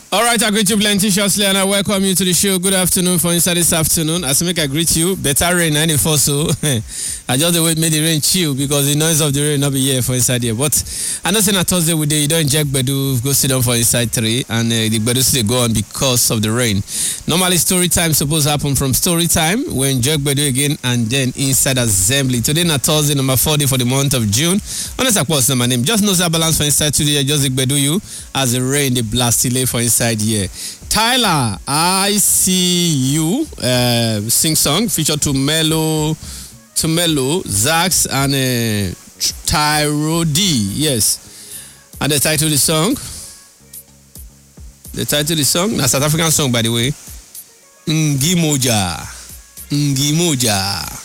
All right, I greet you plenteously and I welcome you to the show. Good afternoon for inside this afternoon. As I greet you, better rain 94 so. I just the way made the rain chill because the noise of the rain not be here for inside here. But I know saying on Thursday with you don't inject Bedu, go sit down for inside 3 and the Bedu still go on because of the rain. Normally story time supposed to happen from story time. We inject Bedu again and then inside assembly. Today na Thursday number 40 for the month of June. Honest of course, my name. Just knows that balance for inside today. Just the Bedu you as the rain the blast delay for inside here. Tyler, I see you sing song featured to Melo, Zax and Tyro D. Yes. And the title of the song? The title of the song? That's South African song by the way. Ngimoja.